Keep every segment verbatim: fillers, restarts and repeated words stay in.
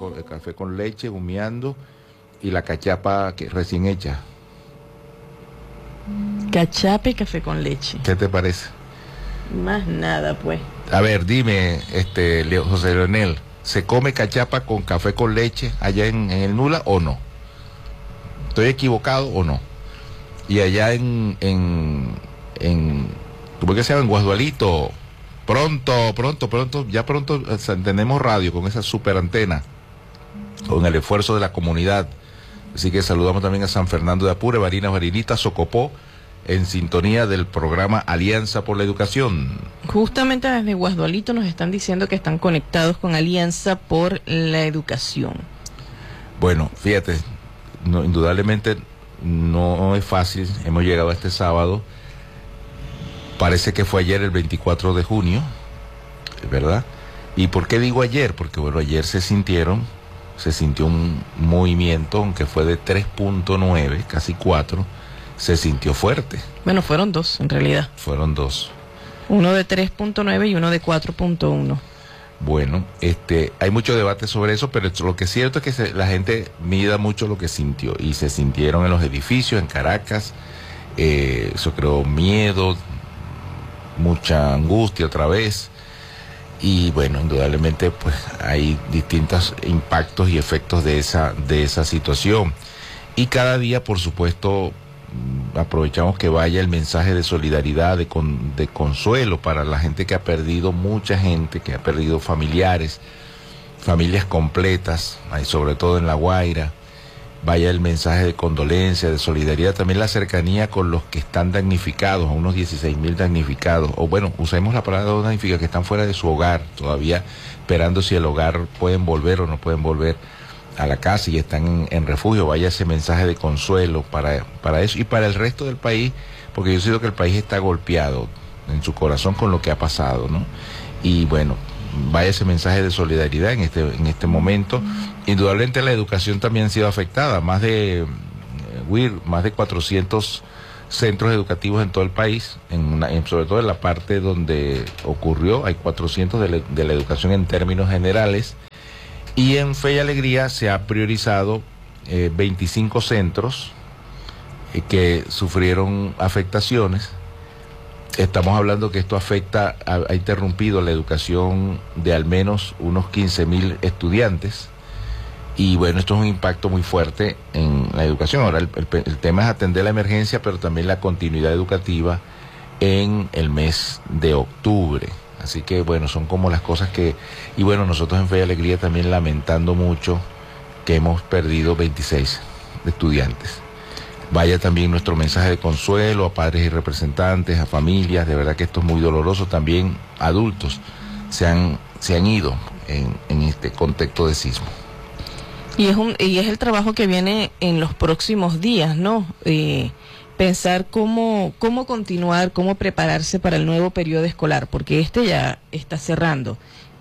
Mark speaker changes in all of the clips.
Speaker 1: con, el café con leche, humeando, y la cachapa que recién hecha.
Speaker 2: Cachapa y café con leche.
Speaker 1: ¿Qué te parece?
Speaker 2: Más nada, pues.
Speaker 1: A ver, dime, este Leo, José Leonel, ¿se come cachapa con café con leche allá en, en el Nula o no? ¿Estoy equivocado o no? Y allá en, en, en ¿cómo es que se llama? En Guasdualito, pronto, pronto, pronto, ya pronto o sea, tenemos radio con esa super antena, con el esfuerzo de la comunidad. Así que saludamos también a San Fernando de Apure, Barinas, Barinita, Socopó, en sintonía del programa Alianza por la Educación.
Speaker 2: Justamente desde Guasdualito nos están diciendo que están conectados con Alianza por la Educación.
Speaker 1: Bueno, fíjate, no, indudablemente no es fácil, hemos llegado a este sábado, parece que fue ayer el veinticuatro de junio, ¿verdad? ¿Y por qué digo ayer? Porque bueno, ayer se sintieron, se sintió un movimiento, aunque fue de tres punto nueve, casi cuatro, se sintió fuerte.
Speaker 2: Bueno, fueron dos en realidad.
Speaker 1: Fueron dos.
Speaker 2: Uno de tres punto nueve y uno de cuatro punto uno.
Speaker 1: Bueno, este, hay mucho debate sobre eso, pero lo que es cierto es que se, la gente mida mucho lo que sintió, y se sintieron en los edificios, en Caracas, eh, eso creó miedo, mucha angustia otra vez, y bueno, indudablemente pues hay distintos impactos y efectos de esa, de esa situación, y cada día, por supuesto, aprovechamos que vaya el mensaje de solidaridad, de, con, de consuelo para la gente que ha perdido, mucha gente que ha perdido familiares, familias completas, sobre todo en La Guaira. Vaya el mensaje de condolencia, de solidaridad, también la cercanía con los que están damnificados, a unos dieciséis mil damnificados, o bueno, usemos la palabra damnificados, que están fuera de su hogar, todavía esperando si el hogar pueden volver o no pueden volver a la casa y están en, en refugio. Vaya ese mensaje de consuelo para, para eso y para el resto del país, porque yo siento que el país está golpeado en su corazón con lo que ha pasado, ¿no? Y bueno, vaya ese mensaje de solidaridad en este, en este momento. Indudablemente la educación también ha sido afectada, más de, más de cuatrocientos centros educativos en todo el país, en una, en, sobre todo en la parte donde ocurrió, hay cuatrocientos de la, de la educación en términos generales. Y en Fe y Alegría se ha priorizado eh, veinticinco centros eh, que sufrieron afectaciones. Estamos hablando que esto afecta, ha, ha interrumpido la educación de al menos unos quince mil estudiantes. Y bueno, esto es un impacto muy fuerte en la educación. Ahora el, el, el tema es atender la emergencia, pero también la continuidad educativa en el mes de octubre. Así que bueno, son como las cosas que... Y bueno, nosotros en Fe y Alegría también lamentando mucho que hemos perdido veintiséis estudiantes. Vaya también nuestro mensaje de consuelo a padres y representantes, a familias. De verdad que esto es muy doloroso. También adultos se han, se han ido en, en este contexto de sismo.
Speaker 2: Y es, un, y es el trabajo que viene en los próximos días, ¿no? Eh... Pensar cómo, cómo continuar, cómo prepararse para el nuevo periodo escolar, porque este ya está cerrando.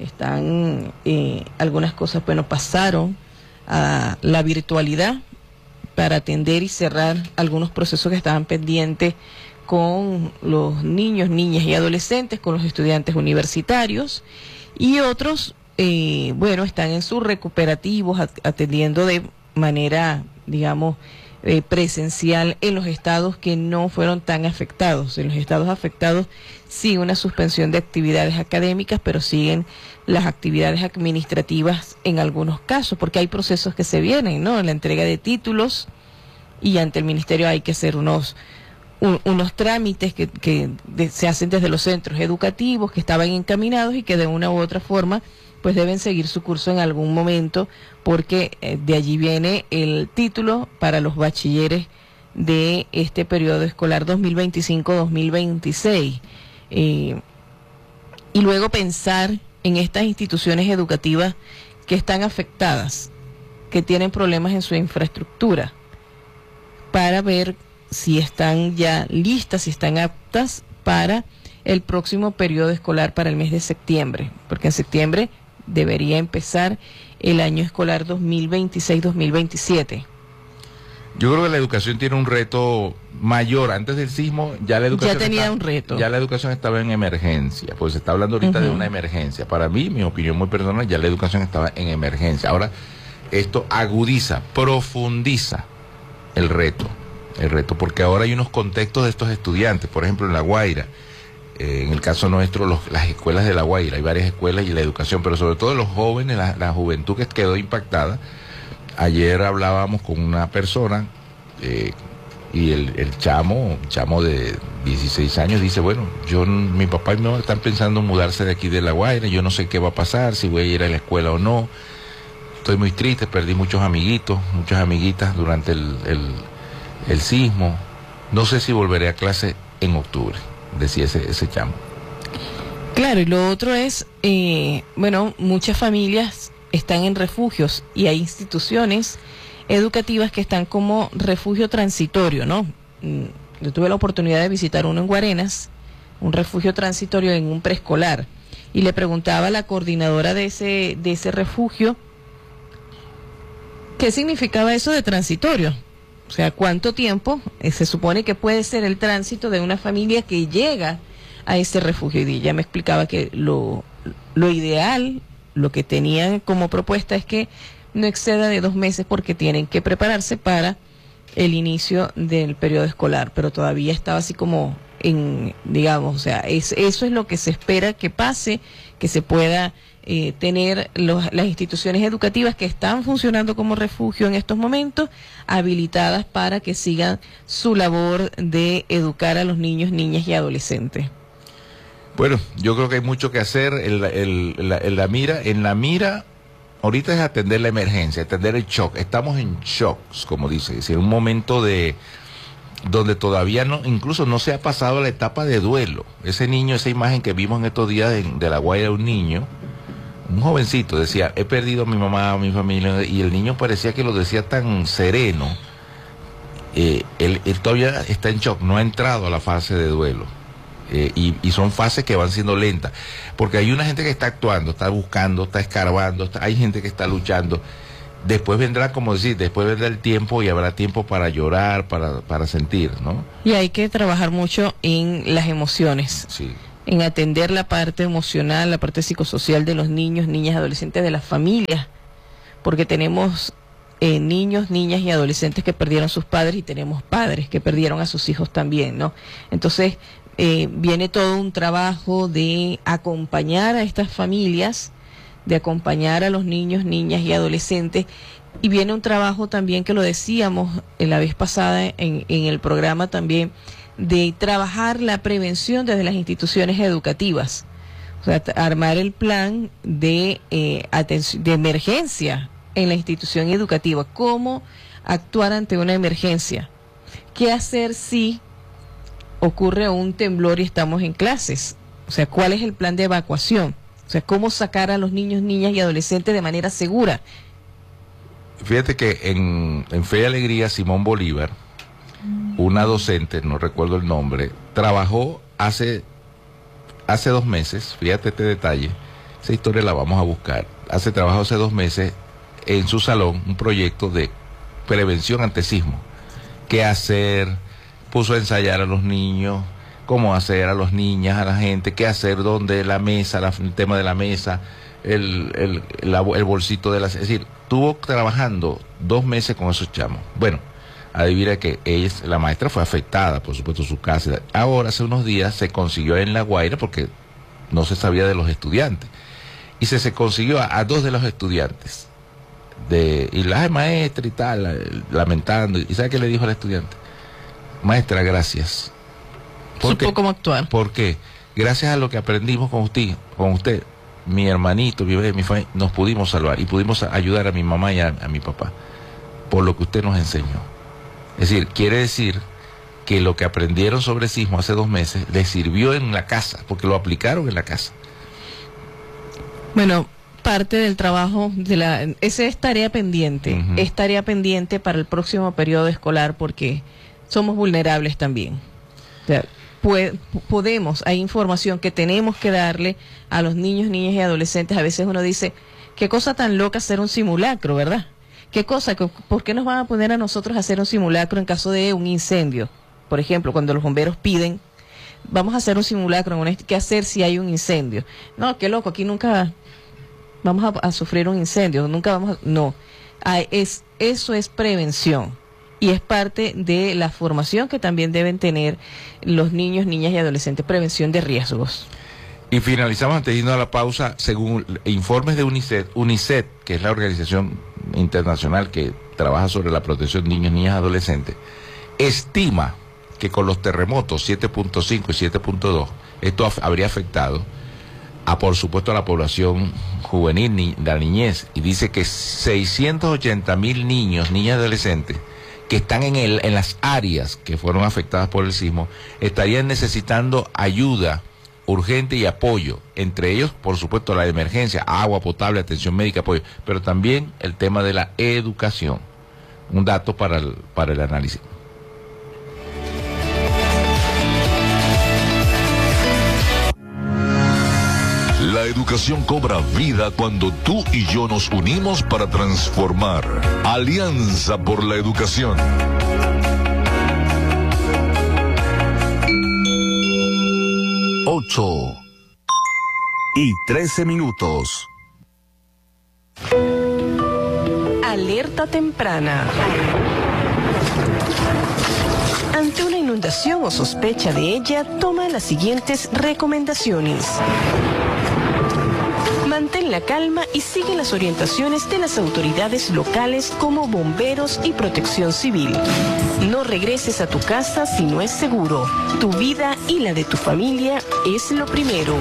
Speaker 2: Están eh, algunas cosas, bueno, pasaron a la virtualidad para atender y cerrar algunos procesos que estaban pendientes con los niños, niñas y adolescentes, con los estudiantes universitarios, y otros, eh, bueno, están en sus recuperativos, atendiendo de manera, digamos, Eh, presencial en los estados que no fueron tan afectados. En los estados afectados sigue una suspensión de actividades académicas, pero siguen las actividades administrativas en algunos casos, porque hay procesos que se vienen, ¿no? La entrega de títulos, y ante el ministerio hay que hacer unos un, unos trámites que, que de, se hacen desde los centros educativos que estaban encaminados y que de una u otra forma pues deben seguir su curso en algún momento, porque eh, de allí viene el título para los bachilleres de este periodo escolar dos mil veinticinco dos mil veintiséis. Eh, y luego pensar en estas instituciones educativas que están afectadas, que tienen problemas en su infraestructura, para ver si están ya listas, si están aptas para el próximo periodo escolar para el mes de septiembre, porque en septiembre debería empezar el año escolar dos mil veintiséis dos mil veintisiete.
Speaker 1: Yo creo que la educación tiene un reto mayor. Antes del sismo ya la educación
Speaker 2: ya tenía
Speaker 1: está,
Speaker 2: un reto.
Speaker 1: Ya la educación estaba en emergencia, pues se está hablando ahorita uh-huh. de una emergencia. Para mí, mi opinión muy personal, ya la educación estaba en emergencia. Ahora esto agudiza, profundiza el reto, el reto, porque ahora hay unos contextos de estos estudiantes, por ejemplo en La Guaira, eh, en el caso nuestro, los, las escuelas de La Guaira, hay varias escuelas y la educación, pero sobre todo los jóvenes, la, la juventud que quedó impactada. Ayer hablábamos con una persona eh, y el, el chamo, chamo de dieciséis años, dice, bueno, yo, mi papá y mi mamá están pensando en mudarse de aquí de La Guaira, yo no sé qué va a pasar, si voy a ir a la escuela o no, estoy muy triste, perdí muchos amiguitos, muchas amiguitas durante el, el, el sismo, no sé si volveré a clase en octubre, decía ese, ese chamo.
Speaker 2: Claro, y lo otro es, eh, bueno, muchas familias están en refugios y hay instituciones educativas que están como refugio transitorio, ¿no? Yo tuve la oportunidad de visitar uno en Guarenas, un refugio transitorio en un preescolar, y le preguntaba a la coordinadora de ese, de ese refugio qué significaba eso de transitorio. O sea, ¿cuánto tiempo eh, se supone que puede ser el tránsito de una familia que llega a ese refugio? Y ella me explicaba que lo, lo ideal, lo que tenían como propuesta es que no exceda de dos meses porque tienen que prepararse para el inicio del periodo escolar, pero todavía estaba así como en, digamos, o sea, es, eso es lo que se espera que pase, que se pueda eh, tener los, las instituciones educativas que están funcionando como refugio en estos momentos, habilitadas para que sigan su labor de educar a los niños, niñas y adolescentes.
Speaker 1: Bueno, yo creo que hay mucho que hacer en la, el, la, en la mira, en la mira, ahorita es atender la emergencia, atender el shock. Estamos en shocks, como dice, es decir, un momento de donde todavía no, incluso no se ha pasado la etapa de duelo. Ese niño, esa imagen que vimos en estos días de, de La Guaira, un niño, un jovencito, decía, he perdido a mi mamá, a mi familia, y el niño parecía que lo decía tan sereno. Eh, él, él todavía está en shock, no ha entrado a la fase de duelo. Eh, y, y son fases que van siendo lentas, porque hay una gente que está actuando, está buscando, está escarbando, está, hay gente que está luchando. Después vendrá, como decir, después vendrá el tiempo y habrá tiempo para llorar, para, para sentir, ¿no?
Speaker 2: Y hay que trabajar mucho en las emociones,
Speaker 1: sí.
Speaker 2: en atender la parte emocional, la parte psicosocial de los niños, niñas, adolescentes, de las familias, porque tenemos eh, niños, niñas y adolescentes que perdieron sus padres y tenemos padres que perdieron a sus hijos también, ¿no? Entonces, Eh, viene todo un trabajo de acompañar a estas familias, de acompañar a los niños, niñas y adolescentes, y viene un trabajo también que lo decíamos en la vez pasada en, en el programa también, de trabajar la prevención desde las instituciones educativas, o sea, armar el plan de, eh, atención, de emergencia en la institución educativa, cómo actuar ante una emergencia, qué hacer si ocurre un temblor y estamos en clases, o sea, ¿cuál es el plan de evacuación? O sea, ¿cómo sacar a los niños, niñas y adolescentes de manera segura?
Speaker 1: Fíjate que en, en Fe y Alegría, Simón Bolívar, una docente, no recuerdo el nombre, trabajó hace, hace dos meses, fíjate este detalle, esa historia la vamos a buscar, hace trabajo hace dos meses en su salón un proyecto de prevención ante sismo, qué hacer, puso a ensayar a los niños, cómo hacer a los niñas, a la gente, qué hacer, dónde, la mesa, la, el tema de la mesa, el, el, la, el bolsito de las... Es decir, estuvo trabajando dos meses con esos chamos. Bueno, adivina que ella, la maestra fue afectada, por supuesto, su casa. Ahora, hace unos días, se consiguió en La Guaira, porque no se sabía de los estudiantes, y se, se consiguió a, a dos de los estudiantes, de, y la maestra y tal, lamentando, y ¿sabe qué le dijo al estudiante? Maestra, gracias.
Speaker 2: Supo cómo actuar.
Speaker 1: Porque gracias a lo que aprendimos con usted, con usted, mi hermanito, mi, mi familia, nos pudimos salvar y pudimos ayudar a mi mamá y a, a mi papá, por lo que usted nos enseñó. Es decir, quiere decir que lo que aprendieron sobre sismo hace dos meses les sirvió en la casa, porque lo aplicaron en la casa.
Speaker 2: Bueno, parte del trabajo de la, esa es tarea pendiente, uh-huh. es tarea pendiente para el próximo periodo escolar, porque somos vulnerables también. O sea, puede, podemos, hay información que tenemos que darle a los niños, niñas y adolescentes. A veces uno dice, qué cosa tan loca hacer un simulacro, ¿verdad? ¿Qué cosa? ¿Por qué nos van a poner a nosotros a hacer un simulacro en caso de un incendio? Por ejemplo, cuando los bomberos piden, vamos a hacer un simulacro, ¿qué hacer si hay un incendio? No, qué loco, aquí nunca vamos a, a sufrir un incendio, nunca vamos a... No, ah, es, eso es prevención y es parte de la formación que también deben tener los niños, niñas y adolescentes, prevención de riesgos.
Speaker 1: Y finalizamos antes de irnos a la pausa, según informes de UNICEF, UNICEF, que es la organización internacional que trabaja sobre la protección de niños, niñas y adolescentes, estima que con los terremotos siete punto cinco y siete punto dos, esto af- habría afectado a, por supuesto, a la población juvenil, ni, la niñez, y dice que seiscientos ochenta mil niños, niñas y adolescentes que están en, el, en las áreas que fueron afectadas por el sismo, estarían necesitando ayuda urgente y apoyo, entre ellos, por supuesto, la emergencia, agua potable, atención médica, apoyo, pero también el tema de la educación. Un dato para el, para el análisis.
Speaker 3: La educación cobra vida cuando tú y yo nos unimos para transformar. Alianza por la Educación.
Speaker 4: Ocho y trece minutos.
Speaker 5: Alerta temprana. Ante una inundación o sospecha de ella, toma las siguientes recomendaciones. Mantén la calma y sigue las orientaciones de las autoridades locales como bomberos y protección civil. No regreses a tu casa si no es seguro. Tu vida y la de tu familia es lo primero.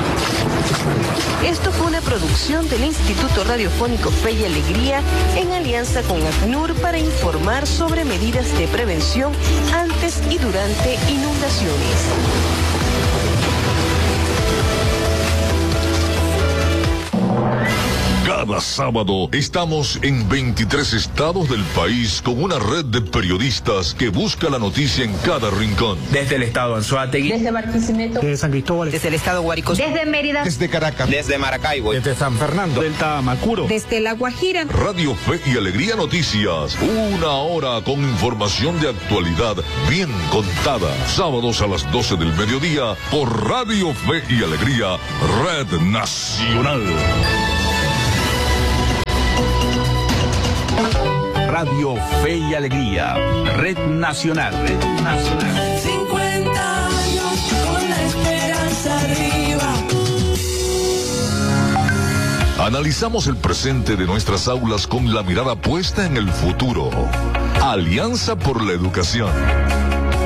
Speaker 5: Esto fue una producción del Instituto Radiofónico Fe y Alegría en alianza con ACNUR para informar sobre medidas de prevención antes y durante inundaciones.
Speaker 3: Cada sábado estamos en veintitrés estados del país con una red de periodistas que busca la noticia en cada rincón.
Speaker 6: Desde el estado Anzoátegui,
Speaker 7: desde Barquisimeto,
Speaker 6: desde San Cristóbal,
Speaker 5: Desde el estado Guárico,
Speaker 7: desde Mérida,
Speaker 8: desde Caracas,
Speaker 6: desde Maracaibo, desde San Fernando, del Tamacuro,
Speaker 7: desde La Guajira.
Speaker 3: Radio Fe y Alegría Noticias, una hora con información de actualidad bien contada. Sábados a las doce del mediodía por Radio Fe y Alegría, Red Nacional.
Speaker 4: Radio Fe y Alegría, Red Nacional. Red Nacional.
Speaker 9: cincuenta años con la esperanza arriba.
Speaker 3: Analizamos el presente de nuestras aulas con la mirada puesta en el futuro. Alianza por la Educación.